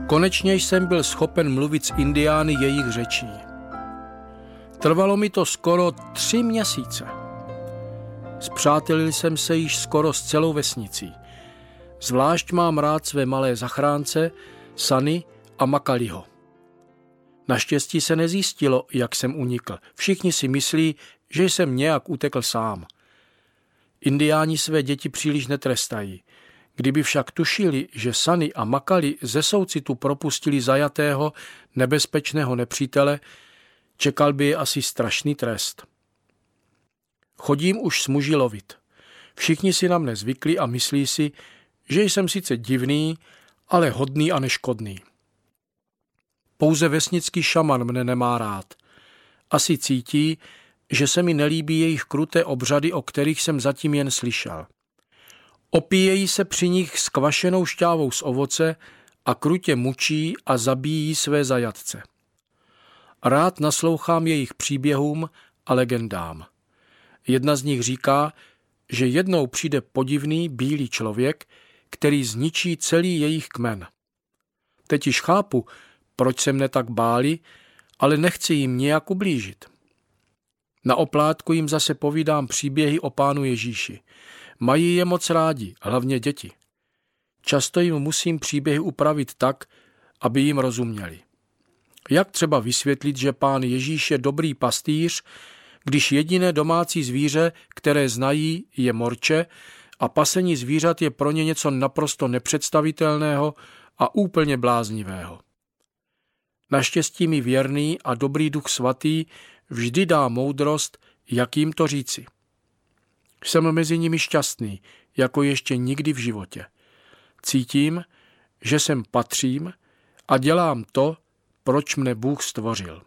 Konečně jsem byl schopen mluvit s Indiány jejich řečí. Trvalo mi to skoro 3 měsíce. Spřátelil jsem se již skoro s celou vesnicí. Zvlášť mám rád své malé zachránce, Sunny a Makaliho. Naštěstí se nezjistilo, jak jsem unikl. Všichni si myslí, že jsem nějak utekl sám. Indiáni své děti příliš netrestají. Kdyby však tušili, že Sunny a Makali ze soucitu propustili zajatého, nebezpečného nepřítele, čekal by je asi strašný trest. Chodím už s muži lovit. Všichni si na mne zvykli a myslí si, že jsem sice divný, ale hodný a neškodný. Pouze vesnický šaman mne nemá rád. Asi cítí, že se mi nelíbí jejich kruté obřady, o kterých jsem zatím jen slyšel. Opíjejí se při nich s kvašenou šťávou z ovoce a krutě mučí a zabíjí své zajatce. Rád naslouchám jejich příběhům a legendám. Jedna z nich říká, že jednou přijde podivný bílý člověk, který zničí celý jejich kmen. Teď již chápu, proč se mne tak báli, ale nechci jim nějak ublížit. Na oplátku jim zase povídám příběhy o Pánu Ježíši. Mají je moc rádi, hlavně děti. Často jim musím příběhy upravit tak, aby jim rozuměli. Jak třeba vysvětlit, že Pán Ježíš je dobrý pastýř, když jediné domácí zvíře, které znají, je morče a pasení zvířat je pro ně něco naprosto nepředstavitelného a úplně bláznivého. Naštěstí mi věrný a dobrý Duch Svatý vždy dá moudrost, jak jim to říci. Jsem mezi nimi šťastný, jako ještě nikdy v životě. Cítím, že sem patřím a dělám to, proč mne Bůh stvořil.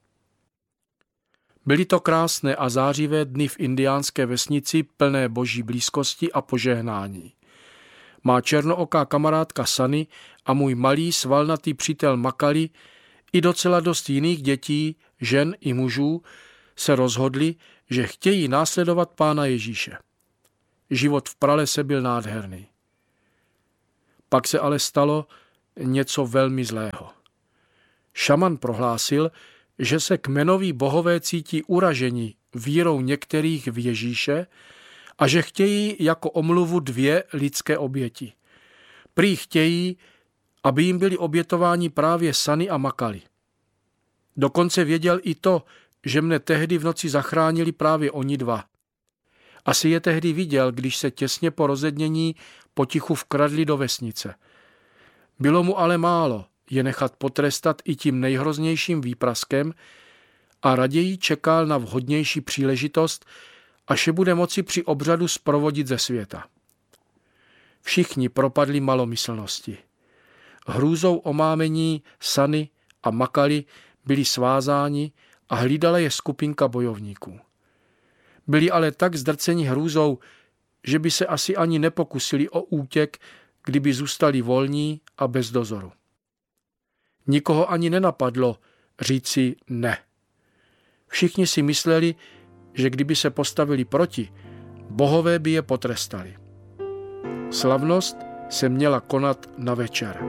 Byly to krásné a zářivé dny v indiánské vesnici plné boží blízkosti a požehnání. Má černooká kamarádka Sunny a můj malý svalnatý přítel Makali i docela dost jiných dětí, žen i mužů se rozhodli, že chtějí následovat Pána Ježíše. Život v pralese byl nádherný. Pak se ale stalo něco velmi zlého. Šaman prohlásil, že se kmenoví bohové cítí uraženi vírou některých v Ježíše a že chtějí jako omluvu 2 lidské oběti. Prý chtějí, aby jim byli obětováni právě Sunny a Makali. Dokonce věděl i to, že mne tehdy v noci zachránili právě oni 2. Asi je tehdy viděl, když se těsně po rozednění potichu vkradli do vesnice. Bylo mu ale málo je nechat potrestat i tím nejhroznějším výpraskem a raději čekal na vhodnější příležitost, až je bude moci při obřadu sprovodit ze světa. Všichni propadli malomyslnosti. Hrůzou omámení Sunny a Makali byli svázáni a hlídala je skupinka bojovníků. Byli ale tak zdrceni hrůzou, že by se asi ani nepokusili o útěk, kdyby zůstali volní a bez dozoru. Nikoho ani nenapadlo říci ne. Všichni si mysleli, že kdyby se postavili proti, bohové by je potrestali. Slavnost se měla konat na večer.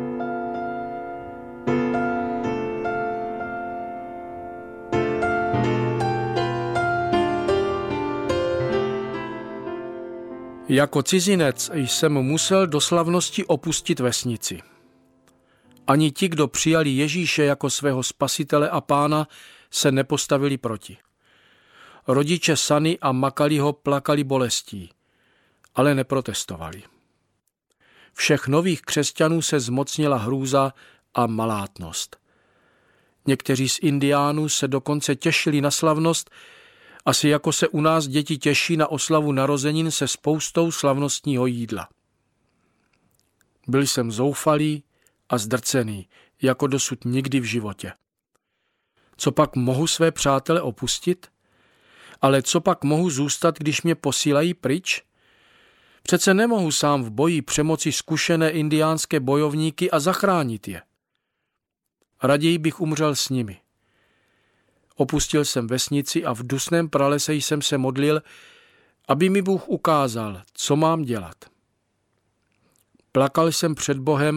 Jako cizinec jsem musel do slavnosti opustit vesnici. Ani ti, kdo přijali Ježíše jako svého spasitele a pána, se nepostavili proti. Rodiče Sunny a Makaliho plakali bolestí, ale neprotestovali. Všech nových křesťanů se zmocnila hrůza a malátnost. Někteří z indiánů se dokonce těšili na slavnost, asi jako se u nás děti těší na oslavu narozenin se spoustou slavnostního jídla. Byl jsem zoufalý a zdrcený, jako dosud nikdy v životě. Co pak mohu své přátele opustit? Ale co pak mohu zůstat, když mě posílají pryč? Přece nemohu sám v boji přemoci zkušené indiánské bojovníky a zachránit je. Raději bych umřel s nimi. Opustil jsem vesnici a v dusném pralese jsem se modlil, aby mi Bůh ukázal, co mám dělat. Plakal jsem před Bohem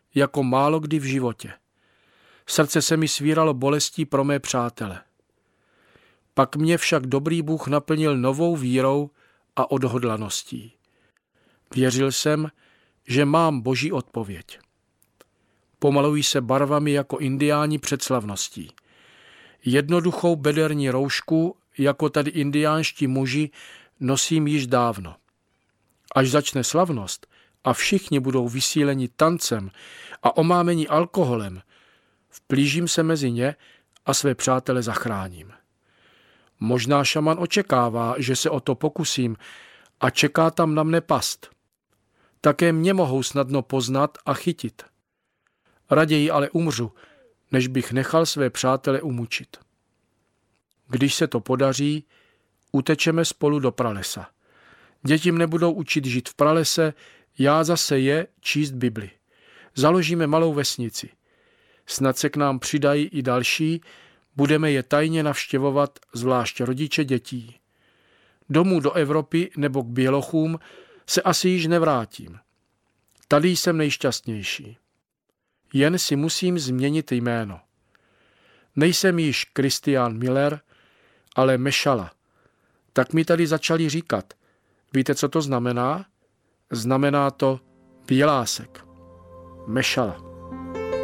jako málo kdy v životě. Srdce se mi svíralo bolestí pro mé přátele. Pak mě však dobrý Bůh naplnil novou vírou a odhodlaností. Věřil jsem, že mám Boží odpověď. Pomalují se barvami jako indiáni před slavností. Jednoduchou bederní roušku, jako tady indiánští muži, nosím již dávno. Až začne slavnost a všichni budou vysíleni tancem a omámeni alkoholem, vplížím se mezi ně a své přátele zachráním. Možná šaman očekává, že se o to pokusím a čeká tam na mne past. Také mě mohou snadno poznat a chytit. Raději ale umřu, než bych nechal své přátele umučit. Když se to podaří, utečeme spolu do pralesa. Děti mne budou učit žít v pralese, já zase je číst Bibli. Založíme malou vesnici. Snad se k nám přidají i další, budeme je tajně navštěvovat, zvlášť rodiče dětí. Domů do Evropy nebo k bělochům se asi již nevrátím. Tady jsem nejšťastnější. Jen si musím změnit jméno. Nejsem již Christian Miller, ale Mešala. Tak mi tady začali říkat. Víte, co to znamená? Znamená to bělásek. Mešala.